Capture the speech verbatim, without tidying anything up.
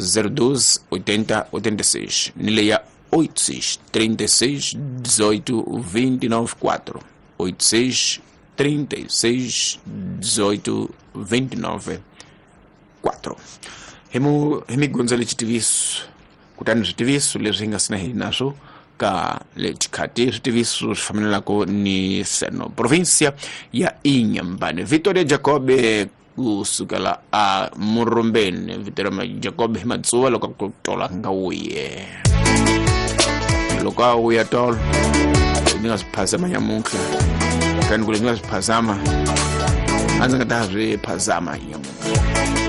zero doze oitenta oitenta e seis. Nile ya oitenta e seis trinta e seis dezoito vinte e nove quatro. oitenta e seis trinta e seis dezoito vinte e nove quatro. Hemu hemi gonzale chitiviso kutani chitiviso lezinga sina hinaso ka lechikati chitiviso famila lako ni Seno provincia ya Inhambane. Victoria Jacobe kusukala a Murumbene. Victoria Jacobe himatsuwa loka kutola ngawuye loka uya tol ninga siphazama nyamuhla kanti kule ninga siphazama anza ngatazi phazama nyamuhla.